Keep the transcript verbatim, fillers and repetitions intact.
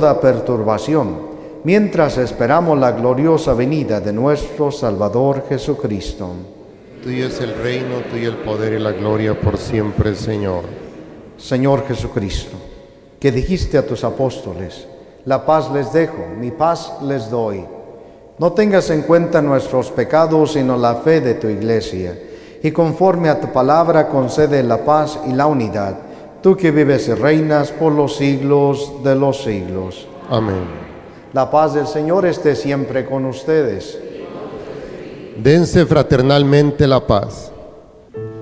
toda perturbación, mientras esperamos la gloriosa venida de nuestro Salvador Jesucristo. Tuyo es el reino, tuyo el poder y la gloria por siempre, Señor. Señor Jesucristo, que dijiste a tus apóstoles, la paz les dejo, mi paz les doy. No tengas en cuenta nuestros pecados, sino la fe de tu iglesia, y conforme a tu palabra concede la paz y la unidad, tú que vives y reinas por los siglos de los siglos. Amén. La paz del Señor esté siempre con ustedes. Dense fraternalmente la paz.